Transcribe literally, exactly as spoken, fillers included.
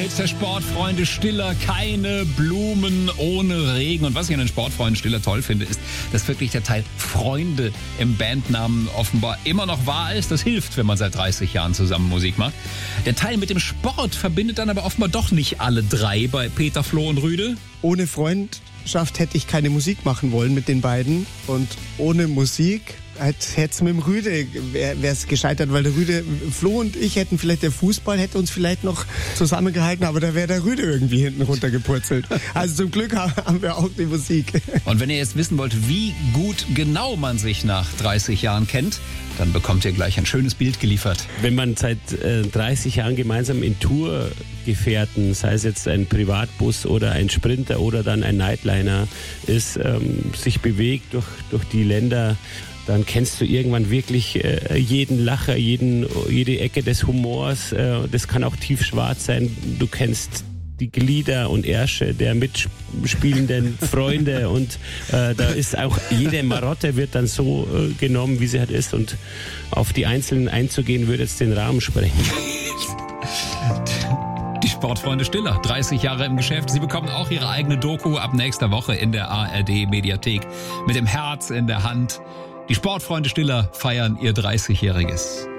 Hits der Sportfreunde Stiller, keine Blumen ohne Regen. Und was ich an den Sportfreunden Stiller toll finde, ist, dass wirklich der Teil Freunde im Bandnamen offenbar immer noch wahr ist. Das hilft, wenn man seit dreißig Jahren zusammen Musik macht. Der Teil mit dem Sport verbindet dann aber offenbar doch nicht alle drei bei Peter, Flo und Rüde. Ohne Freundschaft hätte ich keine Musik machen wollen mit den beiden. Und ohne Musik hätte es mit dem Rüde wäre es gescheitert, weil der Rüde, Flo und ich hätten vielleicht, der Fußball hätte uns vielleicht noch zusammengehalten, aber da wäre der Rüde irgendwie hinten runtergepurzelt. Also zum Glück haben wir auch die Musik. Und wenn ihr jetzt wissen wollt, wie gut genau man sich nach dreißig Jahren kennt, dann bekommt ihr gleich ein schönes Bild geliefert. Wenn man seit äh, dreißig Jahren gemeinsam in Tourgefährten, sei es jetzt ein Privatbus oder ein Sprinter oder dann ein Nightliner ist, ähm, sich bewegt durch, durch die Länder, dann kennst du irgendwann wirklich äh, jeden Lacher, jeden, jede Ecke des Humors. Äh, das kann auch tiefschwarz sein. Du kennst die Glieder und Ärsche der mitspielenden Freunde und äh, da ist auch jede Marotte wird dann so äh, genommen, wie sie halt ist, und auf die Einzelnen einzugehen, würde jetzt den Rahmen sprengen. Die Sportfreunde Stiller, dreißig Jahre im Geschäft. Sie bekommen auch ihre eigene Doku ab nächster Woche in der A R D-Mediathek mit dem Herz in der Hand. Die Sportfreunde Stiller feiern ihr dreißigjähriges.